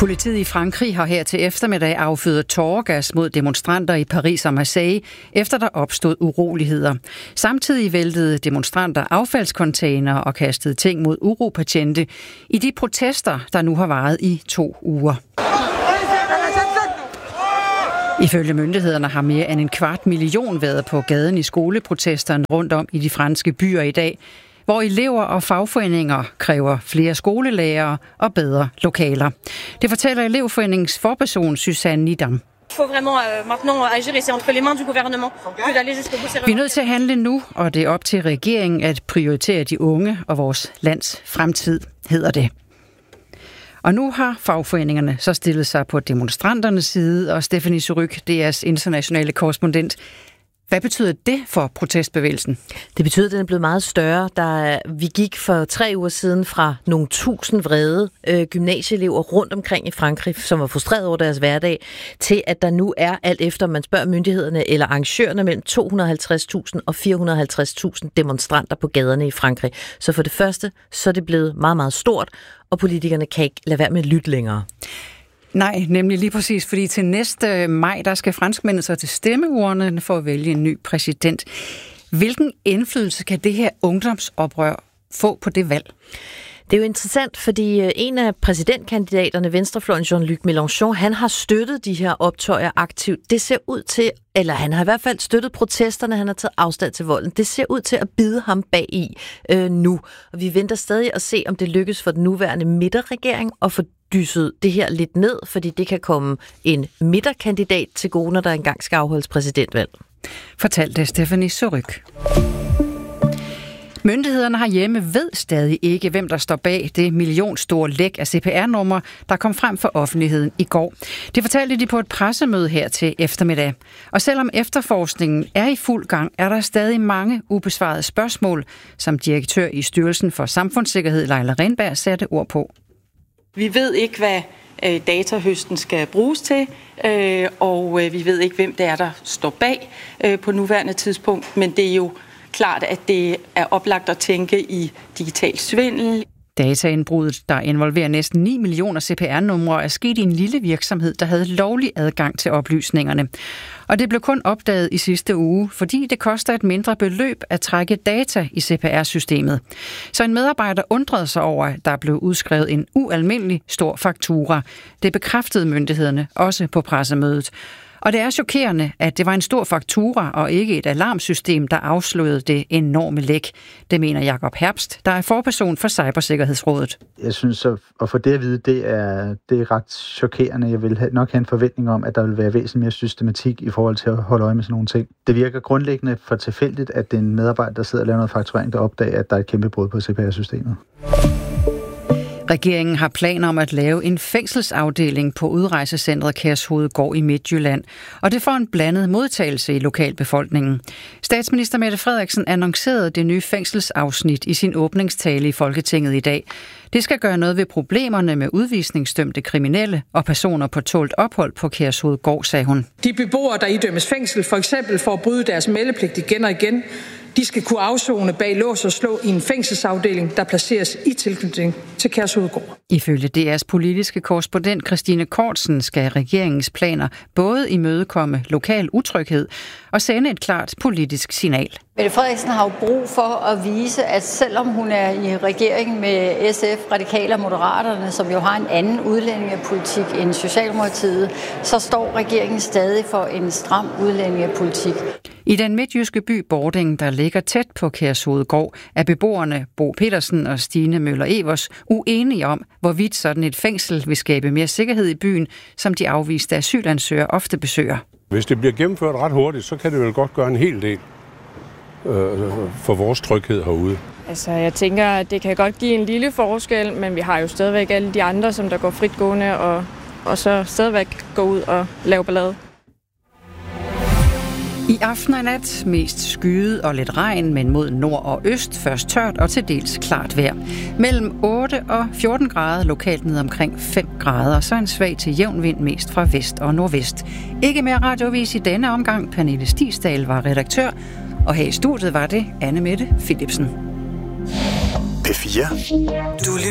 Politiet i Frankrig har her til eftermiddag affyret tåregas mod demonstranter i Paris og Marseille, efter der opstod uroligheder. Samtidig væltede demonstranter affaldscontainer og kastede ting mod uropatjente i de protester, der nu har varet i 2 uger. Ifølge myndighederne har mere end 250.000 været på gaden i skoleprotesterne rundt om i de franske byer i dag, hvor elever og fagforeninger kræver flere skolelærere og bedre lokaler. Det fortæller elevforeningens forperson Susanne Nidam. Vi er nødt til at handle nu, og det er op til regeringen at prioritere de unge og vores lands fremtid, hedder det. Og nu har fagforeningerne så stillet sig på demonstranternes side, og Stephanie Surrugue, DR's internationale korrespondent. Hvad betyder det for protestbevægelsen? Det betyder, at den er blevet meget større. Vi gik for 3 uger siden fra nogle 1000 vrede gymnasieelever rundt omkring i Frankrig, som var frustreret over deres hverdag, til at der nu er, alt efter man spørger myndighederne eller arrangørerne, mellem 250.000 og 450.000 demonstranter på gaderne i Frankrig. Så for det første, så er det blevet meget, meget stort, og politikerne kan ikke lade være med at lytte længere. Nej, nemlig lige præcis, fordi til næste maj, der skal franskmændene så til stemmeurnerne for at vælge en ny præsident. Hvilken indflydelse kan det her ungdomsoprør få på det valg? Det er jo interessant, fordi en af præsidentkandidaterne, venstrefløjen Jean-Luc Mélenchon, han har støttet de her optøjer aktivt. Det ser ud til, eller han har i hvert fald støttet protesterne, han har taget afstand til volden. Det ser ud til at bide ham bag i nu. Og vi venter stadig at se, om det lykkes for den nuværende midterregering at få dysset det her lidt ned, fordi det kan komme en midterkandidat til gode, når der engang skal afholdes præsidentvalg. Fortalte Stephanie Surrugue. Myndighederne herhjemme ved stadig ikke, hvem der står bag det millionstore læk af CPR-numre, der kom frem for offentligheden i går. Det fortalte de på et pressemøde her til eftermiddag. Og selvom efterforskningen er i fuld gang, er der stadig mange ubesvarede spørgsmål, som direktør i Styrelsen for Samfundssikkerhed, Leila Renberg, satte ord på. Vi ved ikke, hvad datahøsten skal bruges til, og vi ved ikke, hvem det er, der står bag på nuværende tidspunkt, men det er jo klart, at det er oplagt at tænke i digital svindel. Dataindbruddet, der involverer næsten 9 millioner CPR-numre, er sket i en lille virksomhed, der havde lovlig adgang til oplysningerne. Og det blev kun opdaget i sidste uge, fordi det koster et mindre beløb at trække data i CPR-systemet. Så en medarbejder undrede sig over, at der blev udskrevet en ualmindelig stor faktura. Det bekræftede myndighederne også på pressemødet. Og det er chokerende, at det var en stor faktura og ikke et alarmsystem, der afslørede det enorme læk. Det mener Jakob Herbst, der er forperson for Cybersikkerhedsrådet. Jeg synes, at få det at vide, det er ret chokerende. Jeg vil nok have en forventning om, at der vil være væsentligt mere systematik i forhold til at holde øje med sådan nogle ting. Det virker grundlæggende for tilfældigt, at det er en medarbejder, der sidder og laver noget fakturering, der opdager, at der er et kæmpe brud på CPR-systemet. Regeringen har planer om at lave en fængselsafdeling på udrejsecentret Kærshovedgård i Midtjylland, og det får en blandet modtagelse i lokalbefolkningen. Statsminister Mette Frederiksen annoncerede det nye fængselsafsnit i sin åbningstale i Folketinget i dag. Det skal gøre noget ved problemerne med udvisningsdømte kriminelle og personer på tålt ophold på Kærshovedgård, sagde hun. De beboere, der idømmes fængsel, for eksempel for at bryde deres meldepligt igen og igen, de skal kunne afsone bag lås og slå i en fængselsafdeling, der placeres i tilknytning til Kærshovedgård. Ifølge DR's politiske korrespondent Christine Kortsen skal regeringens planer både imødekomme lokal utryghed og sende et klart politisk signal. Mette Frederiksen har jo brug for at vise, at selvom hun er i regering med SF, Radikale og Moderaterne, som jo har en anden udlændingepolitik end Socialdemokratiet, så står regeringen stadig for en stram udlændingepolitik. I den midtjyske by Bording, der ligger tæt på Kærshovedgård, er beboerne Bo Petersen og Stine Møller-Evers uenige om, hvorvidt sådan et fængsel vil skabe mere sikkerhed i byen, som de afviste asylansøgere ofte besøger. Hvis det bliver gennemført ret hurtigt, så kan det vel godt gøre en hel del for vores tryghed herude. Altså, jeg tænker, at det kan godt give en lille forskel, men vi har jo stadigvæk alle de andre, som der går fritgående og så stadigvæk gå ud og lave ballade. I aften og nat mest skyet og lidt regn, men mod nord og øst først tørt og til dels klart vejr. Mellem 8 og 14 grader, lokalt ned omkring 5 grader, så en svag til jævn vind mest fra vest og nordvest. Ikke mere radiovis i denne omgang. Pernille Stigsdal var redaktør, og her i studiet var det Anne Mette Philipsen. P4.